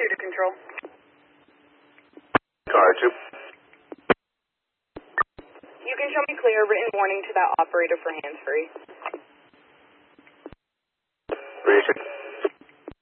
2 to control. Car 2. You can show me clear written warning to that operator for hands-free.